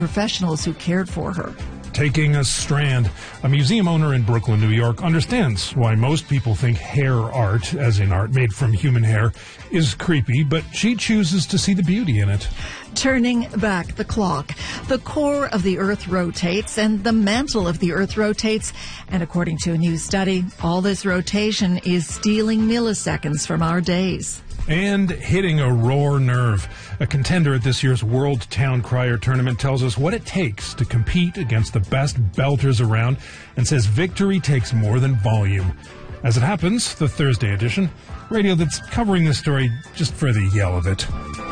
professionals who cared for her. Taking a strand. A museum owner in Brooklyn, New York, understands why most people think hair art, as in art made from human hair, is creepy, but she chooses to see the beauty in it. Turning back the clock. The core of the Earth rotates and the mantle of the Earth rotates. And according to a new study, all this rotation is stealing milliseconds from our days. And hitting a raw nerve. A contender at this year's World Town Crier Tournament tells us what it takes to compete against the best belters around and says victory takes more than volume. As it happens, the Thursday edition, radio that's covering this story just for the yell of it.